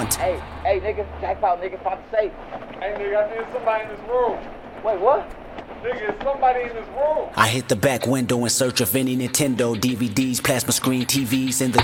want. Hey, nigga, jackpot, nigga, found the safe. Hey, nigga, I think somebody in this room. Wait, what? Nigga, it's somebody in this room. I hit the back window in search of any Nintendo DVDs, plasma screen TVs in the